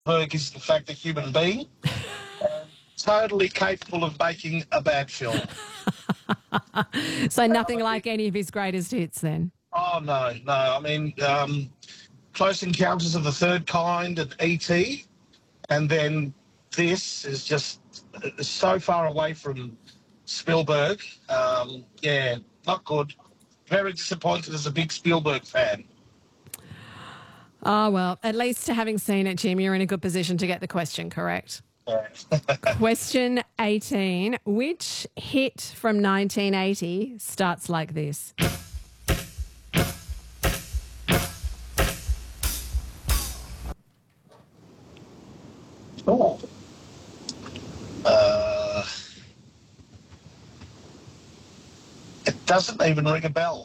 Berg is in fact a human being, totally capable of making a bad film. So nothing like any of his greatest hits then? Oh, no. I mean, Close Encounters of the Third Kind and E.T., and then this is just so far away from Spielberg. Yeah, not good. Very disappointed as a big Spielberg fan. Oh, well, at least having seen it, Jim, you're in a good position to get the question correct. Yeah. Question 18. Which hit from 1980 starts like this? Oh. It doesn't even ring a bell.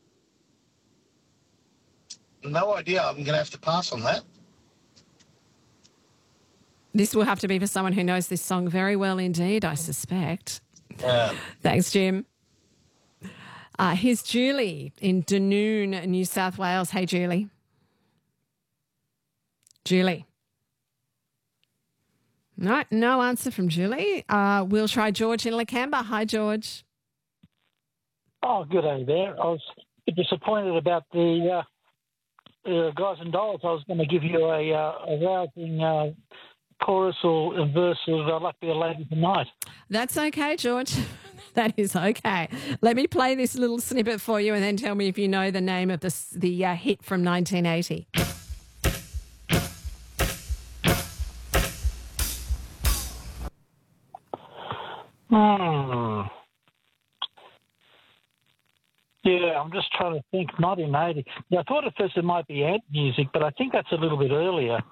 No idea. I'm going to have to pass on that. This will have to be for someone who knows this song very well indeed, I suspect. Yeah. Thanks, Jim. Here's Julie in Dunoon, New South Wales. Hey, Julie. Julie. No answer from Julie. We'll try George in Lakemba. Hi, George. Oh, good day there. I was a bit disappointed about the Guys and Dolls. I was going to give you a rousing chorus or a verse of Luck Be a Lady Tonight. That's okay, George. That is okay. Let me play this little snippet for you and then tell me if you know the name of the hit from 1980. Yeah, I'm just trying to think. 1980. Yeah, I thought at first it might be ant music, but I think that's a little bit earlier.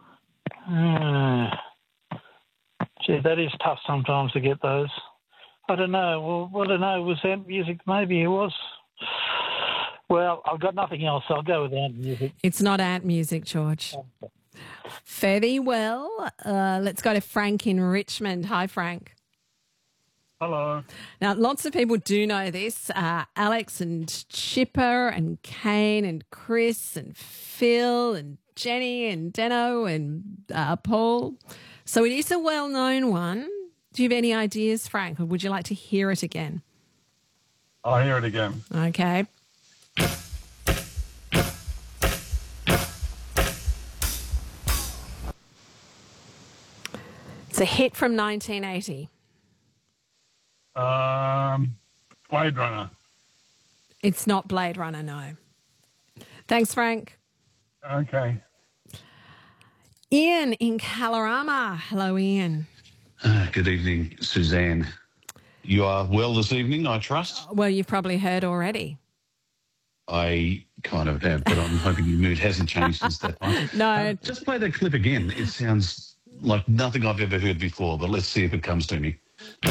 Gee, that is tough sometimes to get those. I don't know. Well, I don't know. Was ant music? Maybe it was. Well, I've got nothing else. So I'll go with ant music. It's not ant music, George. Fare thee well. Let's go to Frank in Richmond. Hi, Frank. Hello. Now, lots of people do know this. Alex and Chipper and Kane and Chris and Phil and Jenny and Deno and Paul. So it is a well-known one. Do you have any ideas, Frank, or would you like to hear it again? I'll hear it again. Okay. It's a hit from 1980. Blade Runner. It's not Blade Runner, no. Thanks, Frank. Okay. Ian in Kalorama. Hello, Ian. Good evening, Suzanne. You are well this evening, I trust? Well, you've probably heard already. I kind of have, but I'm hoping your mood hasn't changed since that time. No. Just play that clip again. It sounds like nothing I've ever heard before, but let's see if it comes to me.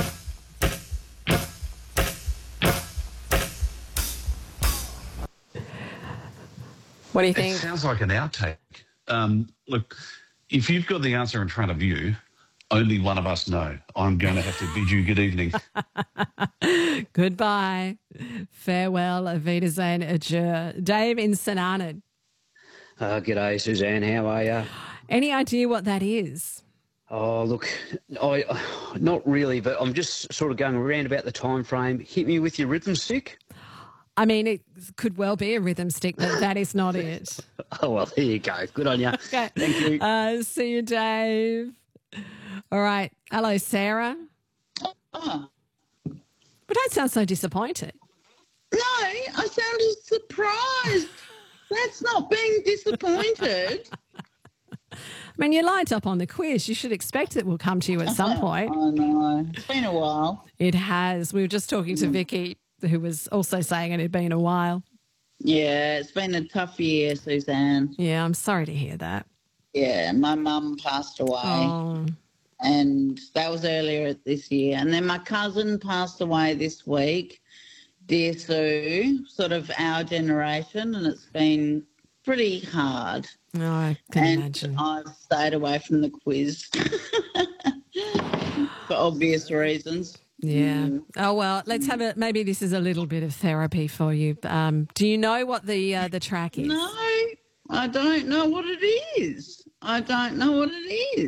What do you think? It sounds like an outtake. Look, if you've got the answer in front of you, only one of us know. I'm going to have to bid you good evening. Goodbye. Farewell. Auf Wiedersehen. Adieu. Dave in St Arnaud. G'day, Suzanne. How are you? Any idea what that is? Oh, look, not really, but I'm just sort of going around about the time frame. Hit me with your rhythm stick. I mean, it could well be a rhythm stick, but that is not it. Oh, well, there you go. Good on you. Okay. Thank you. See you, Dave. All right. Hello, Sarah. Oh. But don't sound so disappointed. No, I sounded surprised. That's not being disappointed. I mean, you lined up on the quiz. You should expect it will come to you at some point. I know. It's been a while. It has. We were just talking to Vicky, who was also saying it had been a while. Yeah, it's been a tough year, Suzanne. Yeah, I'm sorry to hear that. Yeah, my mum passed away. Oh. And that was earlier this year. And then my cousin passed away this week, dear Sue, sort of our generation, and it's been pretty hard. No, I can imagine. I've stayed away from the quiz for obvious reasons. Yeah. Oh, well, let's have it. Maybe this is a little bit of therapy for you. Do you know what the track is? No, I don't know what it is. I don't know what it is.